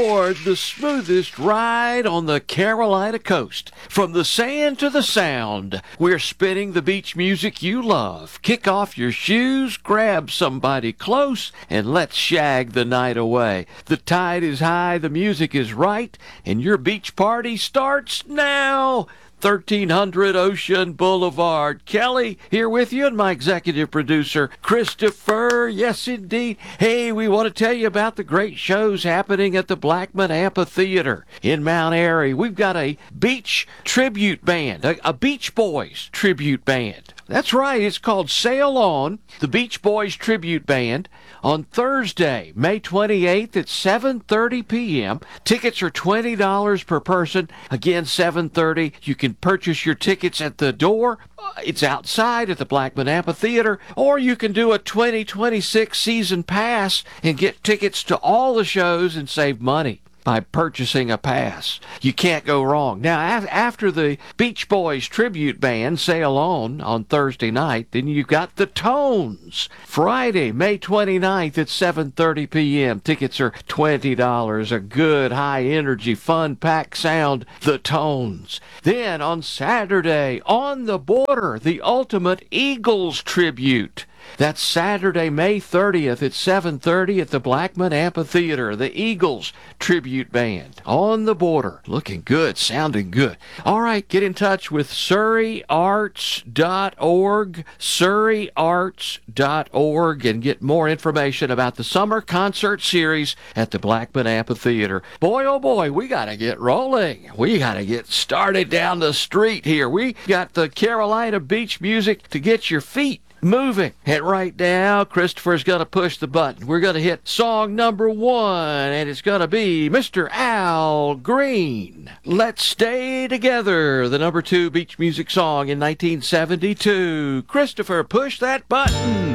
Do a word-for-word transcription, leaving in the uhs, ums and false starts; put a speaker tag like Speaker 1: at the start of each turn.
Speaker 1: aboard the smoothest ride on the Carolina coast. From the sand to the sound, we're spinning the beach music you love. Kick off your shoes, grab somebody close, and let's shag the night away. The tide is high, the music is right, and your beach party starts now. thirteen hundred Ocean Boulevard. Kelly here with you and my executive producer, Christopher. Yes, indeed. Hey, we want to tell you about the great shows happening at the Blackman Amphitheater in Mount Airy. We've got a beach tribute band, a, a Beach Boys tribute band. That's right, it's called Sail On, the Beach Boys Tribute Band, on Thursday, May twenty-eighth at seven thirty p.m. Tickets are twenty dollars per person. Again, seven thirty. You can purchase your tickets at the door. It's outside at the Blackman Amphitheater, or you can do a twenty twenty-six season pass and get tickets to all the shows and save money by purchasing a pass. You can't go wrong. Now, af- after the Beach Boys tribute band Sail On on Thursday night, then you've got the Tones. Friday, May twenty-ninth at seven thirty p.m. Tickets are twenty dollars. A good, high-energy, fun-packed sound, the Tones. Then on Saturday, On the Border, the Ultimate Eagles tribute. That's Saturday, May thirtieth at seven thirty at the Blackman Amphitheater, the Eagles Tribute Band. On the Border. Looking good, sounding good. All right, get in touch with surrey arts dot org, surrey arts dot org, and get more information about the summer concert series at the Blackman Amphitheater. Boy, oh boy, we got to get rolling. We got to get started down the street here. We got the Carolina beach music to get your feet moving. And right now, Christopher's going to push the button. We're going to hit song number one, and it's going to be Mister Al Green. Let's Stay Together, the number two beach music song in nineteen seventy-two. Christopher, push that button.